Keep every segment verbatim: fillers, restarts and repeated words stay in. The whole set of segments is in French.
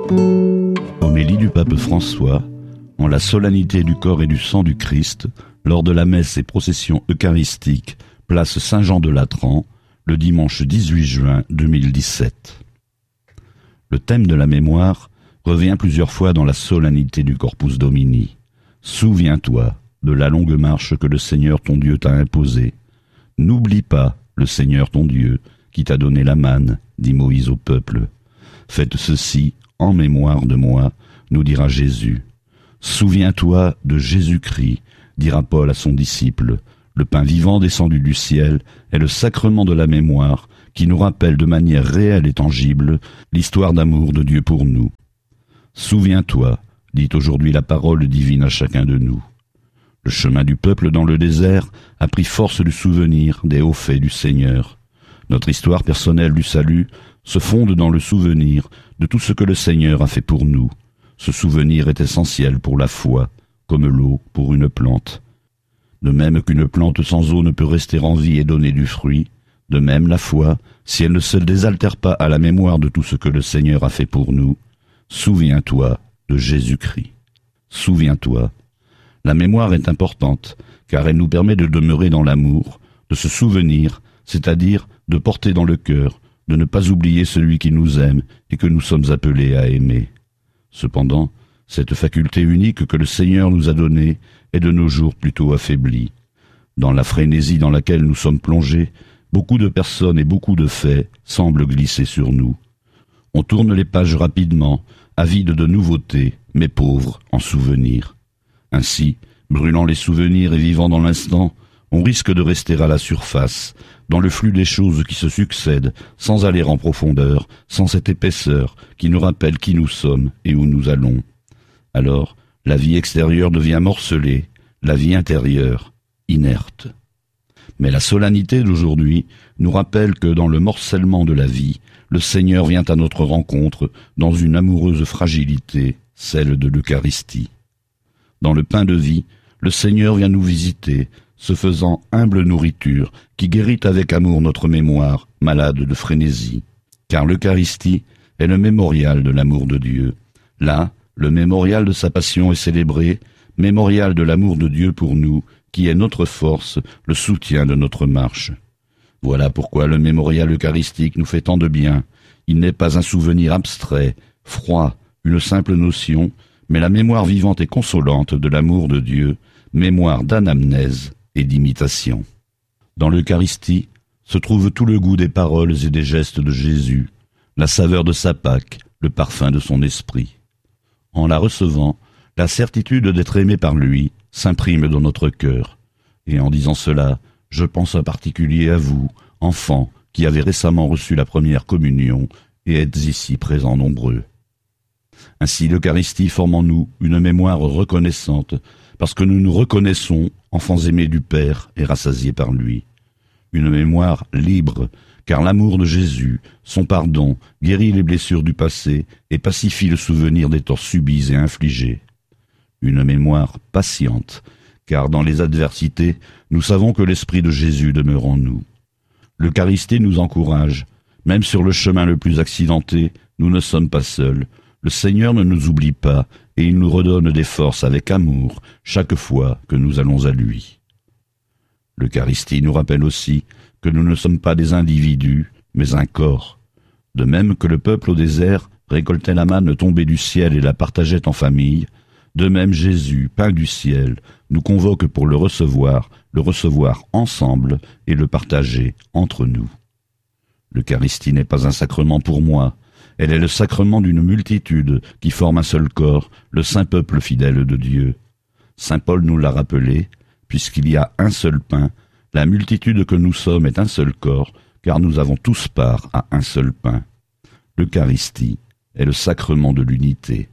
Homélie du pape François, en la solennité du corps et du sang du Christ, lors de la messe et procession eucharistique, place Saint-Jean de Latran, le dimanche dix-huit juin deux mille dix-sept. Le thème de la mémoire revient plusieurs fois dans la solennité du Corpus Domini. Souviens-toi de la longue marche que le Seigneur ton Dieu t'a imposée. N'oublie pas le Seigneur ton Dieu qui t'a donné la manne, dit Moïse au peuple. Faites ceci en mémoire de moi, nous dira Jésus. Souviens-toi de Jésus-Christ, dira Paul à son disciple. Le pain vivant descendu du ciel est le sacrement de la mémoire qui nous rappelle de manière réelle et tangible l'histoire d'amour de Dieu pour nous. Souviens-toi, dit aujourd'hui la parole divine à chacun de nous. Le chemin du peuple dans le désert a pris force du souvenir des hauts faits du Seigneur. Notre histoire personnelle du salut se fonde dans le souvenir de tout ce que le Seigneur a fait pour nous. Ce souvenir est essentiel pour la foi, comme l'eau pour une plante. De même qu'une plante sans eau ne peut rester en vie et donner du fruit, de même la foi, si elle ne se désaltère pas à la mémoire de tout ce que le Seigneur a fait pour nous, souviens-toi de Jésus-Christ. Souviens-toi. La mémoire est importante, car elle nous permet de demeurer dans l'amour, de se souvenir, c'est-à-dire de porter dans le cœur, de ne pas oublier celui qui nous aime et que nous sommes appelés à aimer. Cependant, cette faculté unique que le Seigneur nous a donnée est de nos jours plutôt affaiblie. Dans la frénésie dans laquelle nous sommes plongés, beaucoup de personnes et beaucoup de faits semblent glisser sur nous. On tourne les pages rapidement, avides de nouveautés, mais pauvres en souvenirs. Ainsi, brûlant les souvenirs et vivant dans l'instant, on risque de rester à la surface, dans le flux des choses qui se succèdent, sans aller en profondeur, sans cette épaisseur qui nous rappelle qui nous sommes et où nous allons. Alors, la vie extérieure devient morcelée, la vie intérieure, inerte. Mais la solennité d'aujourd'hui nous rappelle que dans le morcellement de la vie, le Seigneur vient à notre rencontre dans une amoureuse fragilité, celle de l'Eucharistie. Dans le pain de vie, le Seigneur vient nous visiter, se faisant humble nourriture, qui guérit avec amour notre mémoire, malade de frénésie. Car l'Eucharistie est le mémorial de l'amour de Dieu. Là, le mémorial de sa passion est célébré, mémorial de l'amour de Dieu pour nous, qui est notre force, le soutien de notre marche. Voilà pourquoi le mémorial eucharistique nous fait tant de bien. Il n'est pas un souvenir abstrait, froid, une simple notion, mais la mémoire vivante et consolante de l'amour de Dieu, mémoire d'anamnèse et d'imitation. Dans l'Eucharistie se trouve tout le goût des paroles et des gestes de Jésus, la saveur de sa Pâque, le parfum de son esprit. En la recevant, la certitude d'être aimé par lui s'imprime dans notre cœur. Et en disant cela, je pense en particulier à vous, enfants, qui avez récemment reçu la première communion et êtes ici présents nombreux. Ainsi l'Eucharistie forme en nous une mémoire reconnaissante, parce que nous nous reconnaissons enfants aimés du Père et rassasiés par lui. Une mémoire libre, car l'amour de Jésus, son pardon, guérit les blessures du passé et pacifie le souvenir des torts subis et infligés. Une mémoire patiente, car dans les adversités, nous savons que l'Esprit de Jésus demeure en nous. L'Eucharistie nous encourage, même sur le chemin le plus accidenté, nous ne sommes pas seuls. Le Seigneur ne nous oublie pas et il nous redonne des forces avec amour chaque fois que nous allons à lui. L'Eucharistie nous rappelle aussi que nous ne sommes pas des individus, mais un corps. De même que le peuple au désert récoltait la manne tombée du ciel et la partageait en famille, de même Jésus, pain du ciel, nous convoque pour le recevoir, le recevoir ensemble et le partager entre nous. L'Eucharistie n'est pas un sacrement pour moi, elle est le sacrement d'une multitude qui forme un seul corps, le saint peuple fidèle de Dieu. Saint Paul nous l'a rappelé, puisqu'il y a un seul pain, la multitude que nous sommes est un seul corps, car nous avons tous part à un seul pain. L'Eucharistie est le sacrement de l'unité.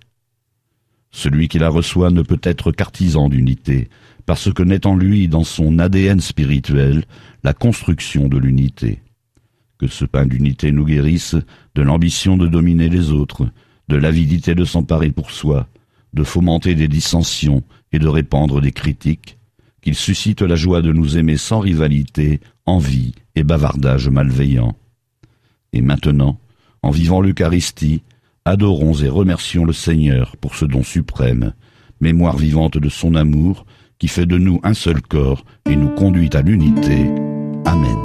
Celui qui la reçoit ne peut être qu'artisan d'unité, parce que naît en lui, dans son A D N spirituel, la construction de l'unité. Que ce pain d'unité nous guérisse de l'ambition de dominer les autres, de l'avidité de s'emparer pour soi, de fomenter des dissensions et de répandre des critiques, qu'il suscite la joie de nous aimer sans rivalité, envie et bavardage malveillant. Et maintenant, en vivant l'Eucharistie, Adorons et remercions le Seigneur pour ce don suprême, mémoire vivante de son amour, qui fait de nous un seul corps et nous conduit à l'unité. Amen.